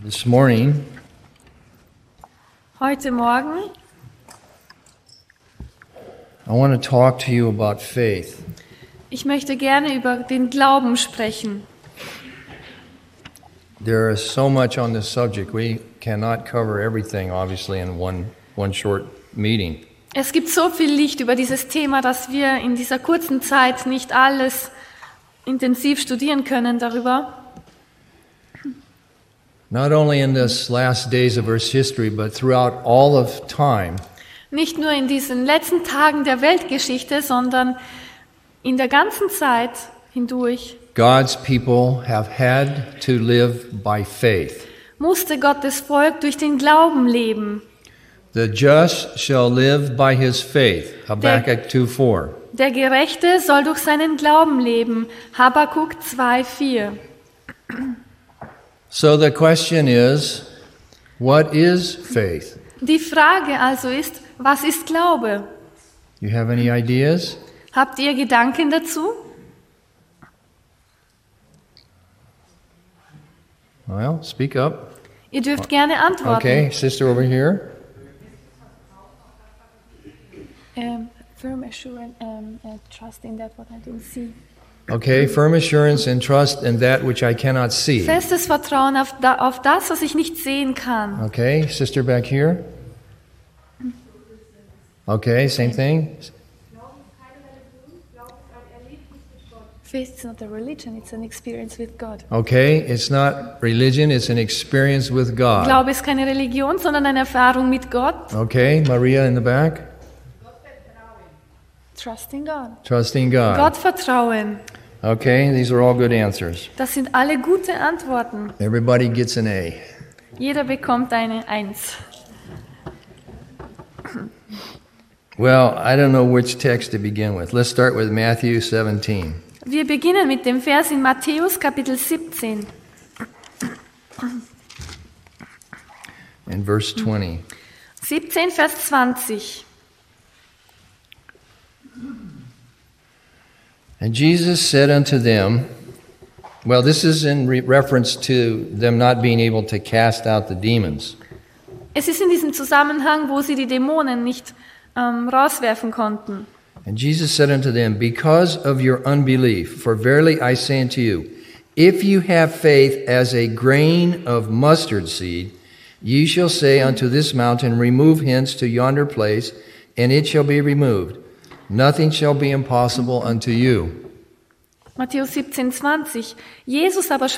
This morning, Heute Morgen I want to talk to you about faith. ich möchte gerne über den Glauben sprechen. There is so much on this subject. We cannot cover everything, obviously, in one short meeting. Es gibt so viel Licht über dieses Thema, dass wir in dieser kurzen Zeit nicht alles intensiv studieren können darüber. Not only in this last days of Earth's history, but throughout all of time, Nicht nur in diesen letzten Tagen der Weltgeschichte, sondern in der ganzen Zeit hindurch God's people have had to live by faith. musste Gottes Volk durch den Glauben leben. The just shall live by his faith. Habakkuk 2:4. Der Gerechte soll durch seinen Glauben leben. Habakuk 2,4. So the question is, what is faith? Die Frage also ist, was ist Glaube? You have any ideas? Habt ihr Gedanken dazu? Well, speak up. Ihr dürft gerne antworten. Okay, sister over here. Firm assurance and trust in that what I don't see. Okay, firm assurance and trust in that which I cannot see. Festes Vertrauen auf das, was ich nicht sehen kann. Okay, sister back here. Okay, same thing. Faith is not a religion, it's an experience with God. Okay, it's not religion, it's an experience with God. Glaube ist keine Religion, sondern eine Erfahrung mit Gott. Okay, Maria in the back. Trusting God. Trusting God. Gott vertrauen. Okay, these are all good answers. Das sind alle gute Antworten. Everybody gets an A. Jeder bekommt eine 1. Well, I don't know which text to begin with. Let's start with Matthew 17. Wir beginnen mit dem Vers in Matthäus Kapitel 17 In verse 20. 17, Vers 20. And Jesus said unto them, well, this is in reference to them not being able to cast out the demons. Es ist in diesem Zusammenhang, wo sie die Dämonen nicht rauswerfen konnten. And Jesus said unto them, because of your unbelief, for verily I say unto you, if you have faith as a grain of mustard seed, ye shall say unto this mountain, remove hence to yonder place, and it shall be removed. Nothing shall be impossible unto you. Matthäus 17, 20. Jesus aber